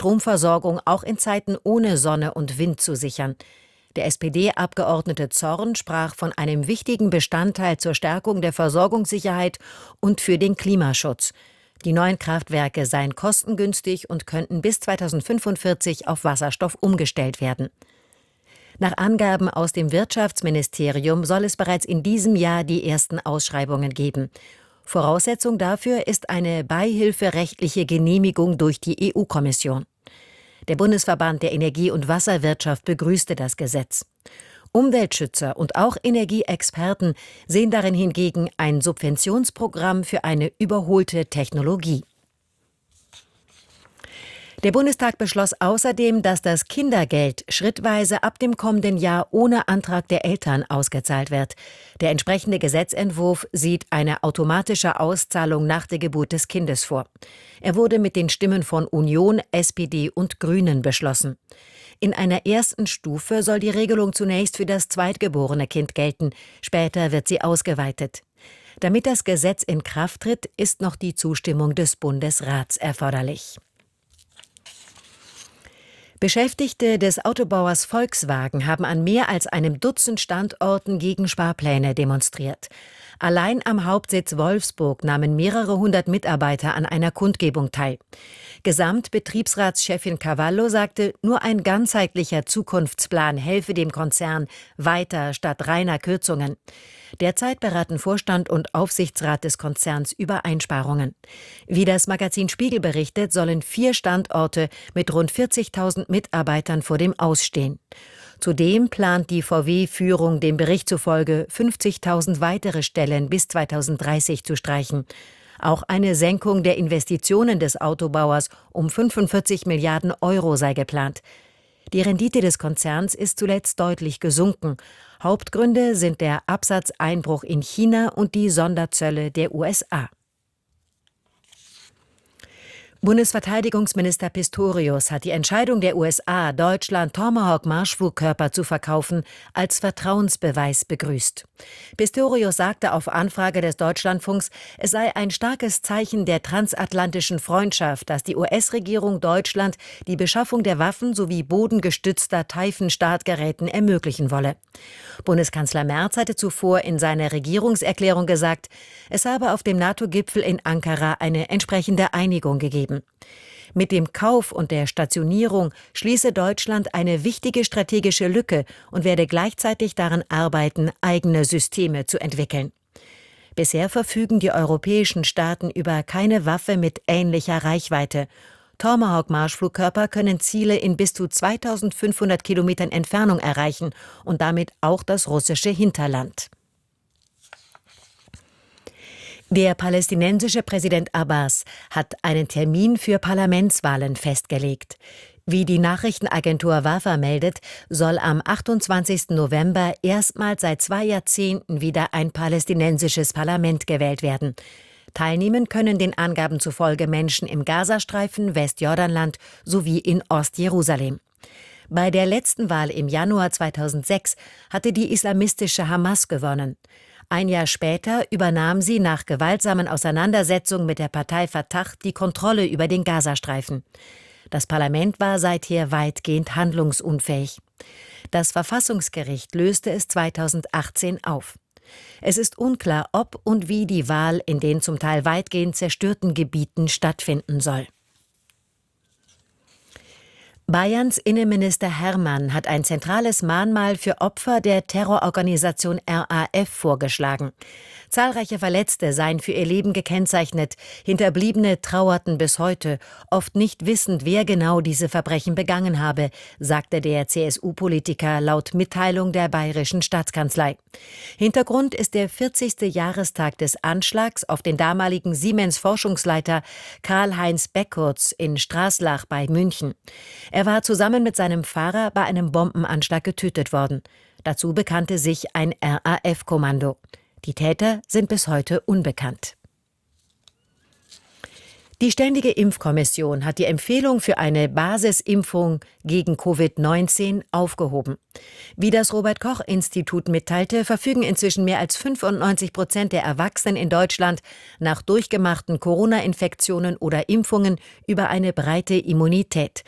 Stromversorgung auch in Zeiten ohne Sonne und Wind zu sichern. Der SPD-Abgeordnete Zorn sprach von einem wichtigen Bestandteil zur Stärkung der Versorgungssicherheit und für den Klimaschutz. Die neuen Kraftwerke seien kostengünstig und könnten bis 2045 auf Wasserstoff umgestellt werden. Nach Angaben aus dem Wirtschaftsministerium soll es bereits in diesem Jahr die ersten Ausschreibungen geben. Voraussetzung dafür ist eine beihilferechtliche Genehmigung durch die EU-Kommission. Der Bundesverband der Energie- und Wasserwirtschaft begrüßte das Gesetz. Umweltschützer und auch Energieexperten sehen darin hingegen ein Subventionsprogramm für eine überholte Technologie. Der Bundestag beschloss außerdem, dass das Kindergeld schrittweise ab dem kommenden Jahr ohne Antrag der Eltern ausgezahlt wird. Der entsprechende Gesetzentwurf sieht eine automatische Auszahlung nach der Geburt des Kindes vor. Er wurde mit den Stimmen von Union, SPD und Grünen beschlossen. In einer ersten Stufe soll die Regelung zunächst für das zweitgeborene Kind gelten, später wird sie ausgeweitet. Damit das Gesetz in Kraft tritt, ist noch die Zustimmung des Bundesrats erforderlich. Beschäftigte des Autobauers Volkswagen haben an mehr als einem Dutzend Standorten gegen Sparpläne demonstriert. Allein am Hauptsitz Wolfsburg nahmen mehrere hundert Mitarbeiter an einer Kundgebung teil. Gesamtbetriebsratschefin Cavallo sagte, nur ein ganzheitlicher Zukunftsplan helfe dem Konzern weiter statt reiner Kürzungen. Derzeit beraten Vorstand und Aufsichtsrat des Konzerns über Einsparungen. Wie das Magazin Spiegel berichtet, sollen 4 Standorte mit rund 40.000 Mitarbeitern vor dem Aus stehen. Zudem plant die VW-Führung dem Bericht zufolge 50.000 weitere Stellen bis 2030 zu streichen. Auch eine Senkung der Investitionen des Autobauers um 45 Milliarden Euro sei geplant. Die Rendite des Konzerns ist zuletzt deutlich gesunken. Hauptgründe sind der Absatzeinbruch in China und die Sonderzölle der USA. Bundesverteidigungsminister Pistorius hat die Entscheidung der USA, Deutschland Tomahawk-Marschflugkörper zu verkaufen, als Vertrauensbeweis begrüßt. Pistorius sagte auf Anfrage des Deutschlandfunks, es sei ein starkes Zeichen der transatlantischen Freundschaft, dass die US-Regierung Deutschland die Beschaffung der Waffen sowie bodengestützter Taifun-Startgeräten ermöglichen wolle. Bundeskanzler Merz hatte zuvor in seiner Regierungserklärung gesagt, es habe auf dem NATO-Gipfel in Ankara eine entsprechende Einigung gegeben. Mit dem Kauf und der Stationierung schließe Deutschland eine wichtige strategische Lücke und werde gleichzeitig daran arbeiten, eigene Systeme zu entwickeln. Bisher verfügen die europäischen Staaten über keine Waffe mit ähnlicher Reichweite. Tomahawk-Marschflugkörper können Ziele in bis zu 2500 Kilometern Entfernung erreichen und damit auch das russische Hinterland. Der palästinensische Präsident Abbas hat einen Termin für Parlamentswahlen festgelegt. Wie die Nachrichtenagentur Wafa meldet, soll am 28. November erstmals seit 2 Jahrzehnten wieder ein palästinensisches Parlament gewählt werden. Teilnehmen können den Angaben zufolge Menschen im Gazastreifen, Westjordanland sowie in Ostjerusalem. Bei der letzten Wahl im Januar 2006 hatte die islamistische Hamas gewonnen. Ein Jahr später übernahm sie nach gewaltsamen Auseinandersetzungen mit der Partei Fatah die Kontrolle über den Gazastreifen. Das Parlament war seither weitgehend handlungsunfähig. Das Verfassungsgericht löste es 2018 auf. Es ist unklar, ob und wie die Wahl in den zum Teil weitgehend zerstörten Gebieten stattfinden soll. Bayerns Innenminister Hermann hat ein zentrales Mahnmal für Opfer der Terrororganisation RAF vorgeschlagen. Zahlreiche Verletzte seien für ihr Leben gekennzeichnet, Hinterbliebene trauerten bis heute, oft nicht wissend, wer genau diese Verbrechen begangen habe, sagte der CSU-Politiker laut Mitteilung der Bayerischen Staatskanzlei. Hintergrund ist der 40. Jahrestag des Anschlags auf den damaligen Siemens-Forschungsleiter Karl-Heinz Beckurtz in Straßlach bei München. Er war zusammen mit seinem Fahrer bei einem Bombenanschlag getötet worden. Dazu bekannte sich ein RAF-Kommando. Die Täter sind bis heute unbekannt. Die Ständige Impfkommission hat die Empfehlung für eine Basisimpfung gegen Covid-19 aufgehoben. Wie das Robert-Koch-Institut mitteilte, verfügen inzwischen mehr als 95% der Erwachsenen in Deutschland nach durchgemachten Corona-Infektionen oder Impfungen über eine breite Immunität.